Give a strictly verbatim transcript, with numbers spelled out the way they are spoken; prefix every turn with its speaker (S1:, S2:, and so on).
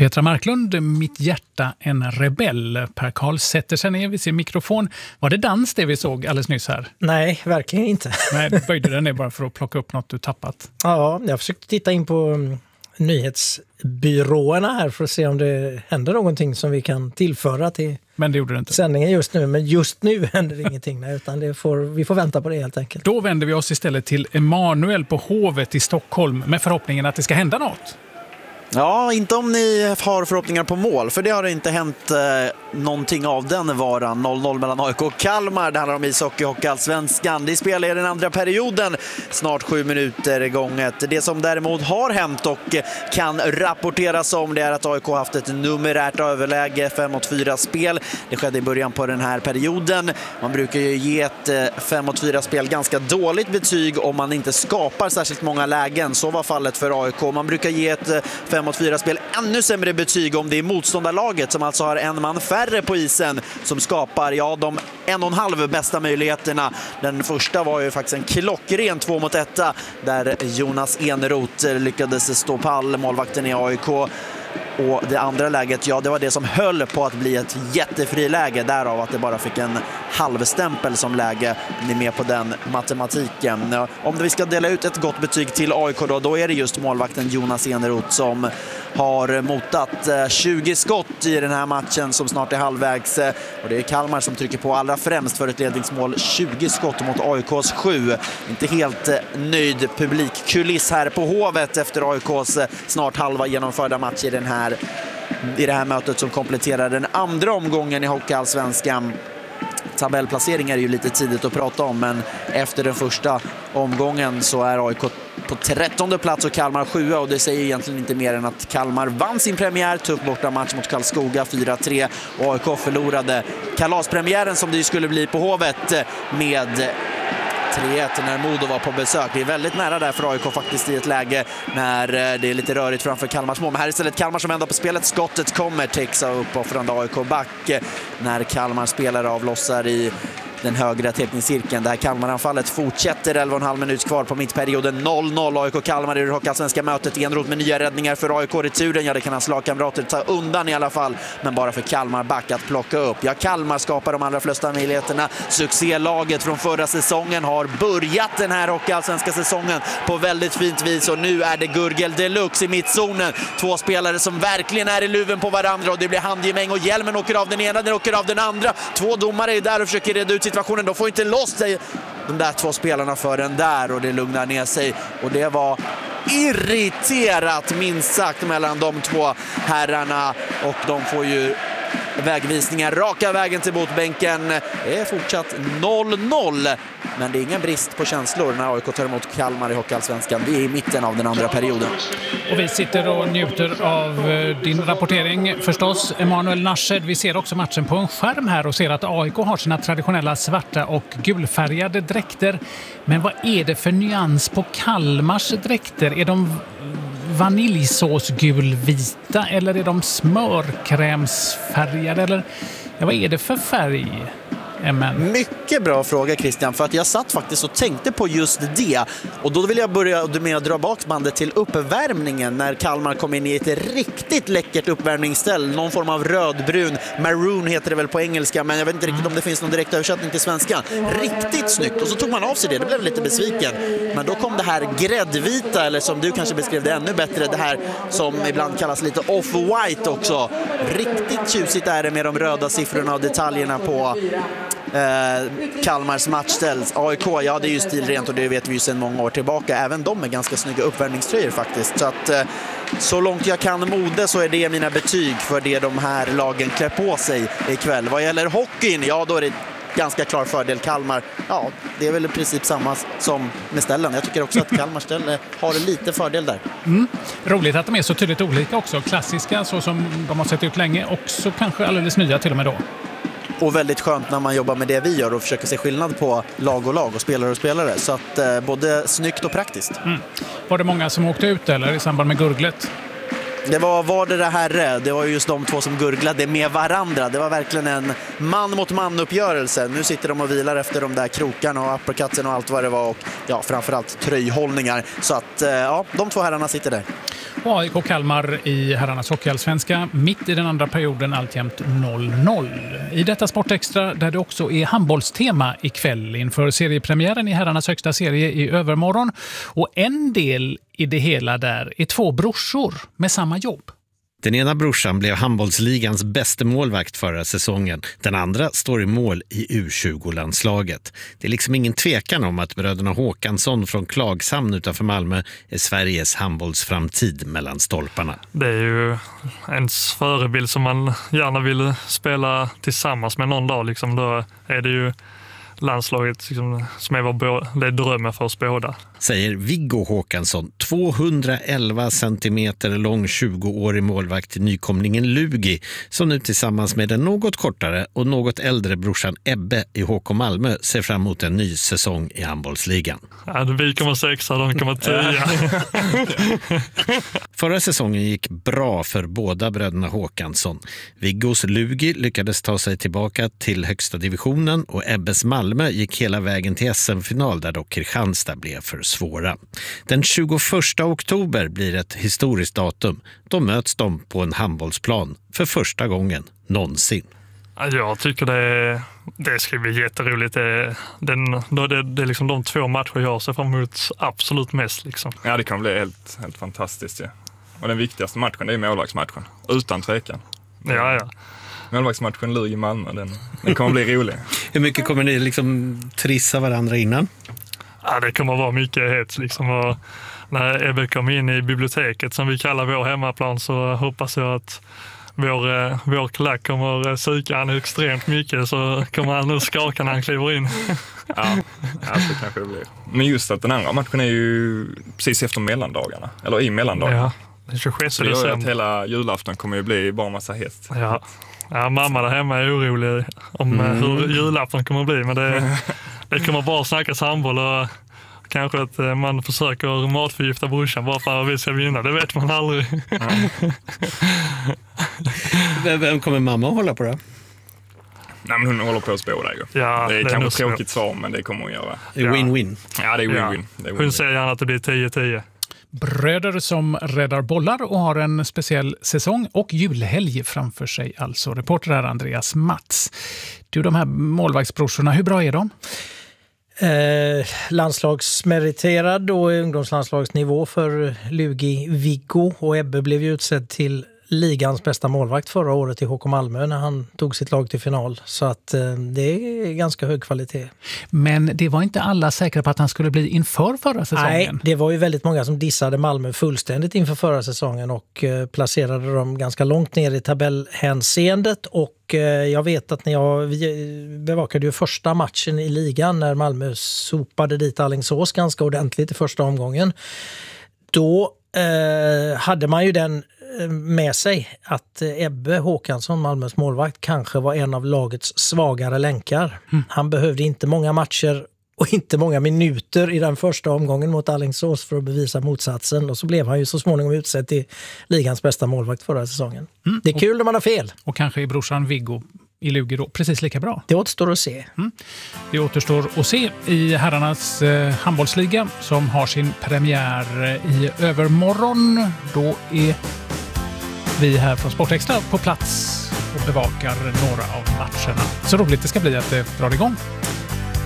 S1: Petra Marklund, Mitt hjärta en rebell. Per Karl sätter sig ner vid sin mikrofon. Var det dans det vi såg alldeles nyss här?
S2: Nej, verkligen inte.
S1: Nej, du böjde den ner bara för att plocka upp något du tappat.
S2: Ja, jag försökte titta in på um, nyhetsbyråerna här för att se om det händer någonting som vi kan tillföra till
S1: Men det gjorde det inte.
S2: sändningen just nu. Men just nu händer det ingenting, nej, utan det får, vi får vänta på det helt enkelt.
S1: Då vänder vi oss istället till Emanuel på Hovet i Stockholm med förhoppningen att det ska hända något.
S3: Ja, inte om ni har förhoppningar på mål, för det har det inte hänt eh, någonting av den varan. noll noll mellan A I K och Kalmar. Det handlar om ishockey och Hockeyallsvenskan. De spelar i den andra perioden, snart sju minuter gånget. Det som däremot har hänt och kan rapporteras om, det är att A I K har haft ett numerärt överläge, fem mot fyra spel. Det skedde i början på den här perioden. Man brukar ju ge ett fem mot fyra spel ganska dåligt betyg om man inte skapar särskilt många lägen. Så var fallet för A I K. Man brukar ge ett fem mot fyra spel ännu sämre betyg om det är motståndarlaget som alltså har en man färre på isen som skapar ja, de en och en halv bästa möjligheterna. Den första var ju faktiskt en klockren två mot etta där Jonas Eneroth lyckades stå pall, målvakten i A I K. Och det andra läget, ja det var det som höll på att bli ett jättefriläge, därav att det bara fick en halvstämpel som läge. Ni är med på den matematiken. Om vi ska dela ut ett gott betyg till A I K då, då är det just målvakten Jonas Eneroth som har motat tjugo skott i den här matchen som snart är halvvägs. Och det är Kalmar som trycker på allra främst för ett ledningsmål, tjugo skott mot A I K:s sju. Inte helt nöjd publikkuliss här på Hovet efter A I K:s snart halva genomförda match i den här i det här mötet som kompletterar den andra omgången i Hockeyallsvenskan. Tabellplaceringar är ju lite tidigt att prata om, men efter den första omgången så är A I K på trettonde plats och Kalmar sjua, och det säger egentligen inte mer än att Kalmar vann sin premiär, tuff borta match mot Karlskoga fyra tre, och A I K förlorade kalaspremiären som det skulle bli på Hovet med tre ett när Modo var på besök. Det är väldigt nära där för A I K faktiskt i ett läge när det är lite rörigt framför Kalmars mål. Men här är istället Kalmar som ändå på spelet. Skottet kommer, täcks av uppoffrande A I K-back när Kalmar spelare avlossar i den högra teckningscirkeln. Det här Kalmaranfallet fortsätter, elva och en halv minut kvar på mittperioden. noll noll A I K Kalmar i det Hockeyallsvenska mötet. Enroth med nya räddningar för A I K-returen. Ja, det kan hans lagkamrater ta undan i alla fall, men bara för Kalmar back att plocka upp. Ja, Kalmar skapar de allra flesta möjligheterna. Succélaget från förra säsongen har börjat den här Hockeyallsvenska säsongen på väldigt fint vis, och nu är det Gurgel Deluxe i mittzonen. Två spelare som verkligen är i luven på varandra, och det blir handgemäng och hjälmen åker av den ena, den åker av den andra. Två domare är där och försöker reda ut situationen. De får inte loss sig, de där två spelarna för den där, och det lugnar ner sig. Och det var irriterat minst sagt mellan de två herrarna, och de får ju vägvisningar raka vägen till botbänken. Det är fortsatt noll noll, men det är ingen brist på känslor när A I K tar emot Kalmar i Hockeyallsvenskan. Vi är i mitten av den andra perioden.
S1: Och vi sitter och njuter av din rapportering förstås, Emanuel Narshed. Vi ser också matchen på en skärm här och ser att A I K har sina traditionella svarta och gulfärgade dräkter. Men vad är det för nyans på Kalmars dräkter? Är de vaniljsåsgulvita eller är de smörkrämsfärgade, eller ja, vad är det för färg? Amen.
S3: Mycket bra fråga, Christian, för att jag satt faktiskt och tänkte på just det, och då vill jag börja med att dra bak bandet till uppvärmningen när Kalmar kom in i ett riktigt läckert uppvärmningsställ, någon form av rödbrun, maroon heter det väl på engelska, men jag vet inte riktigt om det finns någon direkt översättning till svenska. Riktigt snyggt, och så tog man av sig det, det blev lite besviken, men då kom det här gräddvita, eller som du kanske beskrev det ännu bättre, det här som ibland kallas lite off-white också. Riktigt tjusigt är det med de röda siffrorna och detaljerna på Eh, Kalmars matchställs. A I K, ja det är ju stilrent, och det vet vi ju sedan många år tillbaka. Även de är ganska snygga uppvärmningströjor faktiskt. Så att eh, så långt jag kan mode så är det mina betyg för det de här lagen klär på sig ikväll. Vad gäller hockeyn, ja då är det ganska klar fördel Kalmar. Ja, det är väl i princip samma som med ställen. Jag tycker också att Kalmar ställe har lite fördel där.
S1: Mm. Roligt att de är så tydligt olika också. Klassiska så som de har sett ut länge, och så kanske alldeles nya till och med då.
S3: Och väldigt skönt när man jobbar med det vi gör och försöker se skillnad på lag och lag och spelare och spelare. Så att eh, både snyggt och praktiskt. Mm.
S1: Var det många som åkte ut eller i samband med gurglet?
S3: Det var vardera herre, det var just de två som gurglade med varandra. Det var verkligen en man mot man uppgörelse. Nu sitter de och vilar efter de där krokarna och uppercutsen och allt vad det var, och ja, framförallt tröjhållningar. Så att ja, de två herrarna sitter där.
S1: Och A I K Kalmar i herrarnas hockeyallsvenska mitt i den andra perioden alltjämt noll noll. I detta Sportextra där det också är handbollstema ikväll inför seriepremiären i herrarnas högsta serie i övermorgon. Och en del i det hela där är två brorsor med samma jobb.
S4: Den ena brorsan blev handbollsligans bästa målvakt förra säsongen. Den andra står i mål i U tjugo-landslaget. Det är liksom ingen tvekan om att bröderna Håkansson från Klagshamn utanför Malmö är Sveriges handbollsframtid mellan stolparna.
S5: Det är ju ens förebild som man gärna vill spela tillsammans med någon dag. Liksom. Då är det ju landslaget liksom, som är vår det är drömmen för oss båda.
S4: Säger Viggo Håkansson, tvåhundraelva centimeter lång tjugoårig målvakt i nykomlingen Lugi, som nu tillsammans med den något kortare och något äldre brorsan Ebbe i H K Malmö ser fram emot en ny säsong i handbollsligan.
S5: Ja, vi kommer sexa, de kommer tia.
S4: Förra säsongen gick bra för båda bröderna Håkansson. Viggos Lugi lyckades ta sig tillbaka till högsta divisionen och Ebbes Malmö gick hela vägen till S M-final där dock Kristianstad blev för svåra. Den tjugoförsta oktober blir ett historiskt datum. Då möts de på en handbollsplan för första gången någonsin.
S5: Jag tycker det, det ska bli jätteroligt. Det, den, då det, det är liksom de två matcher jag ser fram emot absolut mest. Liksom.
S6: Ja, det kan bli helt, helt fantastiskt. Ja. Och den viktigaste matchen är målvaktsmatchen, utan tvekan.
S5: Ja, ja.
S6: Målvaktsmatchen Lugi i Malmö, den, den kommer bli rolig.
S4: Hur mycket kommer ni liksom trissa varandra innan?
S5: Ja, det kommer vara mycket hets liksom. Och när Ebbe kommer in i biblioteket som vi kallar vår hemmaplan så hoppas jag att vår, vår klack kommer suka han extremt mycket så kommer han nog skaka när han kliver in.
S6: Ja, ja, så kanske det blir. Men just att den andra matchen är ju precis efter mellandagarna, eller i mellandagarna.
S5: Ja, den tjugosjätte
S6: så det gör
S5: december.
S6: Att hela julafton kommer ju bli bara massa häst.
S5: Ja. Ja, mamma där hemma är orolig om mm. hur julafton kommer att bli, men det, det kommer bara snackas handboll och kanske att man försöker matförgifta brorsan bara för att vi ska vinna. Det vet man aldrig.
S4: Ja. Vem kommer mamma att hålla på då?
S6: Nej, men hon håller på att spå där ju.
S5: Ja,
S6: det är
S5: det
S6: kanske
S5: är
S6: tråkigt svar, men det kommer hon göra.
S4: Det är win-win.
S6: Ja, det är win-win.
S5: Ja.
S6: Det är win-win.
S5: Hon säger gärna att det blir tio tio.
S1: Bröder som räddar bollar och har en speciell säsong och julhelg framför sig. Alltså reporter är Andreas Mats. Du, de här målvaktsbrorsorna, hur bra är de?
S2: Eh, landslagsmeriterad och ungdomslandslagsnivå för Lugi Viggo, och Ebbe blev ju utsedd till ligans bästa målvakt förra året i H K Malmö när han tog sitt lag till final. Så att eh, det är ganska hög kvalitet.
S1: Men det var inte alla säkra på att han skulle bli inför förra säsongen.
S2: Nej, det var ju väldigt många som dissade Malmö fullständigt inför förra säsongen och eh, placerade dem ganska långt ner i tabellhänseendet. Och eh, jag vet att när jag vi bevakade ju första matchen i ligan när Malmö sopade dit Alingsås ganska ordentligt i första omgången. Då eh, hade man ju den med sig att Ebbe Håkansson, Malmös målvakt, kanske var en av lagets svagare länkar. Mm. Han behövde inte många matcher och inte många minuter i den första omgången mot Alingsås för att bevisa motsatsen. Och så blev han ju så småningom utsedd till ligans bästa målvakt förra säsongen. Mm. Det är kul när man har fel.
S1: Och kanske är brorsan Viggo i Lugi då precis lika bra.
S2: Det återstår att se.
S1: Mm. Det återstår att se i herrarnas eh, handbollsliga som har sin premiär i övermorgon. Då är vi här från Sportextra på plats och bevakar några av matcherna. Så roligt det ska bli att det drar igång.